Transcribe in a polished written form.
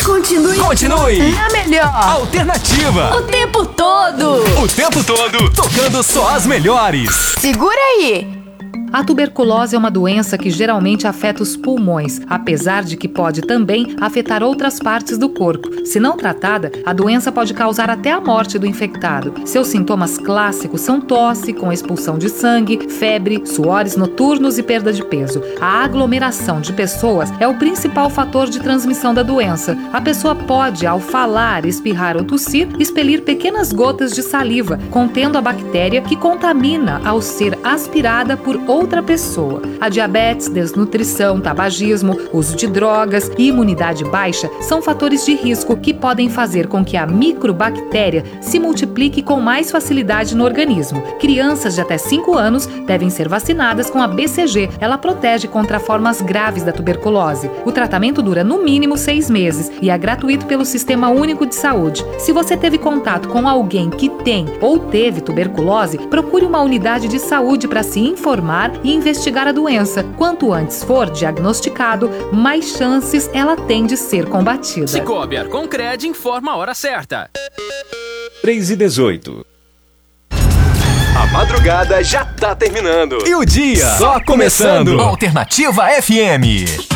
Continue. É a melhor. Alternativa. O tempo todo. O tempo todo, tocando só as melhores. Segura aí. A tuberculose é uma doença que geralmente afeta os pulmões, apesar de que pode também afetar outras partes do corpo. Se não tratada, a doença pode causar até a morte do infectado. Seus sintomas clássicos são tosse, com expulsão de sangue, febre, suores noturnos e perda de peso. A aglomeração de pessoas é o principal fator de transmissão da doença. A pessoa pode, ao falar, espirrar ou tossir, expelir pequenas gotas de saliva, contendo a bactéria que contamina ao ser aspirada por outra pessoa. A diabetes, desnutrição, tabagismo, uso de drogas e imunidade baixa são fatores de risco que podem fazer com que a microbactéria se multiplique com mais facilidade no organismo. Crianças de até 5 anos devem ser vacinadas com a BCG. Ela protege contra formas graves da tuberculose. O tratamento dura no mínimo 6 meses e é gratuito pelo Sistema Único de Saúde. Se você teve contato com alguém que tem ou teve tuberculose, procure uma unidade de saúde para se informar e investigar a doença. Quanto antes for diagnosticado, mais chances ela tem de ser combatida. Cicobi Arconcred informa a hora certa. 3h18. A madrugada já tá terminando. E o dia só começando. Alternativa FM.